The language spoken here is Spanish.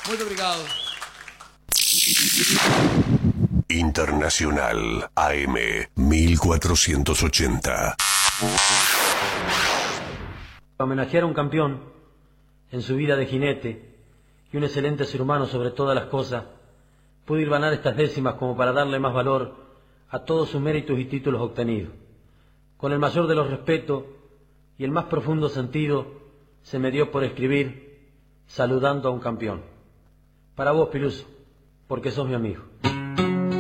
Muito obrigado. Internacional AM 1480. Homenajear a un campeón en su vida de jinete y un excelente ser humano sobre todas las cosas, pude ir ganar estas décimas como para darle más valor a todos sus méritos y títulos obtenidos. Con el mayor de los respetos y el más profundo sentido se me dio por escribir saludando a un campeón. Para vos, Piluso, porque sos mi amigo.